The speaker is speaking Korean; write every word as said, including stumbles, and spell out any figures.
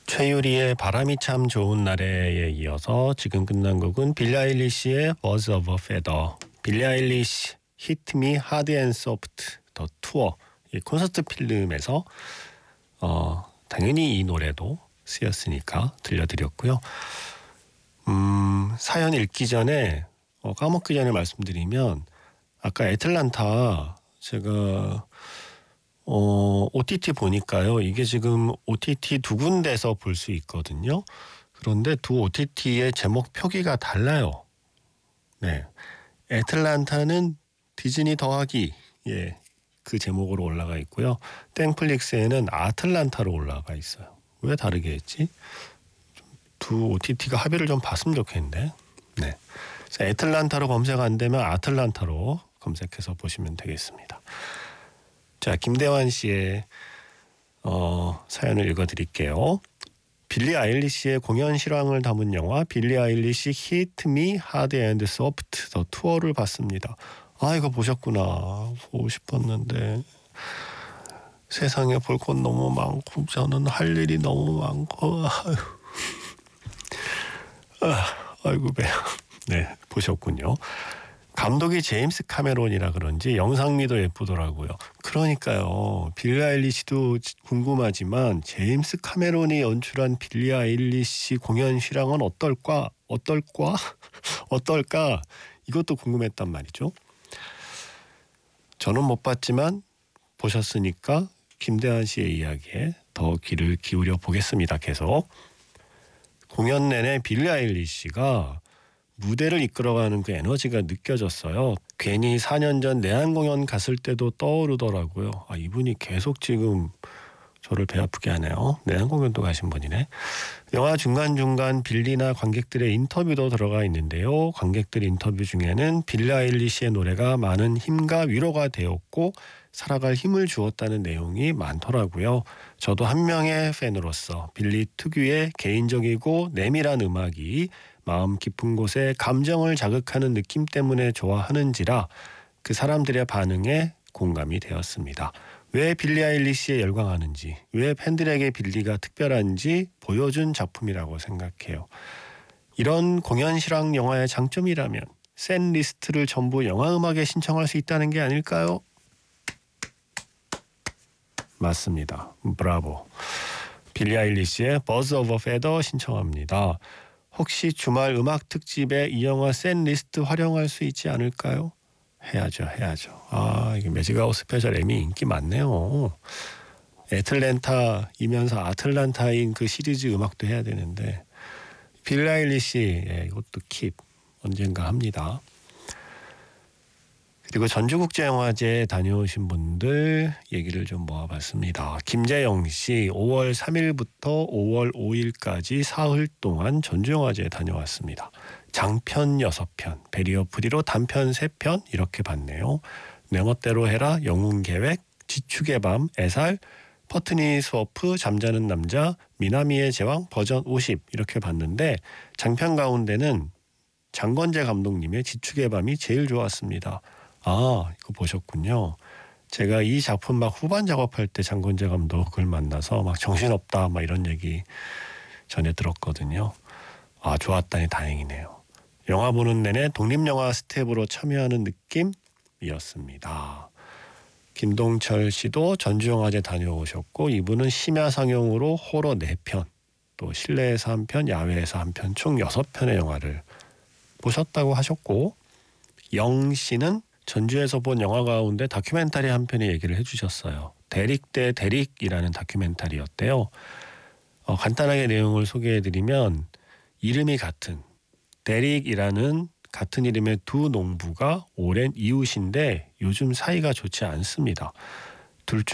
최유리의 바람이 참 좋은 날에에 이어서 지금 끝난 곡은 빌리 아일리시의 Birds of a Feather, 빌리 아일리시 Hit Me Hard and Soft 더 투어, 이 콘서트 필름에서 어, 당연히 이 노래도 쓰였으니까 들려드렸고요. 음, 사연 읽기 전에 어, 까먹기 전에 말씀드리면 아까 애틀란타 제가 어, 오티티 보니까요. 이게 지금 오티티 두 군데서 볼 수 있거든요. 그런데 두 오티티의 제목 표기가 달라요. 네, 애틀란타는 디즈니 더하기 예, 그 제목으로 올라가 있고요. 땡플릭스에는 아틀란타로 올라가 있어요. 왜 다르게 했지? 두 오티티가 합의를 좀 봤으면 좋겠는데. 네, 그래서 애틀란타로 검색 안 되면 아틀란타로 검색해서 보시면 되겠습니다. 자, 김대환 씨의 어, 사연을 읽어드릴게요. 빌리 아일리시의 공연 실황을 담은 영화 빌리 아일리시 Hit Me Hard and Soft 더 투어를 봤습니다. 아, 이거 보셨구나. 보고 싶었는데 세상에 볼 건 너무 많고 저는 할 일이 너무 많고 아유. 아, 아이고 배야. 네, 보셨군요. 감독이 제임스 카메론이라 그런지 영상미도 예쁘더라고요. 그러니까요. 빌리 아일리시도 궁금하지만 제임스 카메론이 연출한 빌리 아일리시 공연 실황은 어떨까? 어떨까? 어떨까? 이것도 궁금했단 말이죠. 저는 못 봤지만 보셨으니까 김대환 씨의 이야기에 더 귀를 기울여 보겠습니다. 계속. 공연 내내 빌리 아일리시가 무대를 이끌어가는 그 에너지가 느껴졌어요. 괜히 사 년 전 내한 공연 갔을 때도 떠오르더라고요. 아, 이분이 계속 지금 저를 배 아프게 하네요. 내한 공연도 가신 분이네. 영화 중간중간 빌리나 관객들의 인터뷰도 들어가 있는데요. 관객들 인터뷰 중에는 빌리 아일리시의 노래가 많은 힘과 위로가 되었고 살아갈 힘을 주었다는 내용이 많더라고요. 저도 한 명의 팬으로서 빌리 특유의 개인적이고 내밀한 음악이 마음 깊은 곳에 감정을 자극하는 느낌 때문에 좋아하는지라 그 사람들의 반응에 공감이 되었습니다. 왜 빌리 아일리시에 열광하는지, 왜 팬들에게 빌리가 특별한지 보여준 작품이라고 생각해요. 이런 공연 실황 영화의 장점이라면 셋 리스트를 전부 영화 음악에 신청할 수 있다는 게 아닐까요? 맞습니다. 브라보. 빌리 아일리시의 Birds of a Feather 신청합니다. 혹시 주말 음악 특집에 이 영화 셋 리스트 활용할 수 있지 않을까요? 해야죠, 해야죠. 아, 이게 매직아웃 스페셜 M이 인기 많네요. 애틀랜타이면서 아틀란타인 그 시리즈 음악도 해야 되는데 빌리 아일리시 예, 이것도 킵 언젠가 합니다. 그리고 전주국제영화제 다녀오신 분들 얘기를 좀 모아봤습니다. 김재영 씨 오월 삼일부터 오월 오일까지 사흘 동안 전주영화제 다녀왔습니다. 장편 여섯 편, 베리어 프리로 단편 세 편 이렇게 봤네요. 내 멋대로 해라, 영웅계획, 지축의 밤, 애살, 퍼트니 스워프, 잠자는 남자, 미나미의 제왕 버전 오십 이렇게 봤는데 장편 가운데는 장건재 감독님의 지축의 밤이 제일 좋았습니다. 아, 이거 보셨군요. 제가 이 작품 막 후반 작업할 때 장건재 감독을 만나서 막 정신없다 막 이런 얘기 전에 들었거든요. 아, 좋았다니 다행이네요. 영화 보는 내내 독립영화 스텝으로 참여하는 느낌이었습니다. 김동철 씨도 전주영화제 다녀오셨고 이분은 심야상영으로 호러 네 편, 또 실내에서 한 편, 야외에서 한 편, 총 여섯 편의 영화를 보셨다고 하셨고 영 씨는 전주에서 본 영화 가운데 다큐멘터리 한 편의 얘기를 해주셨어요. 대릭 대 대릭이라는 다큐멘터리였대요. 어, 간단하게 내용을 소개해드리면 이름이 같은 대릭이라는 같은 이름의 두 농부가 오랜 이웃인데 요즘 사이가 좋지 않습니다. 둘 중